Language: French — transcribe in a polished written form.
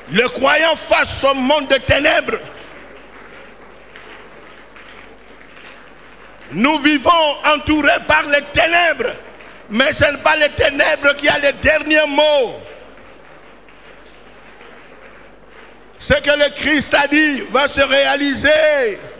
Le croyant face au monde de ténèbres. Nous vivons entourés par les ténèbres, mais ce n'est pas les ténèbres qui a les derniers mots. Ce que le Christ a dit va se réaliser.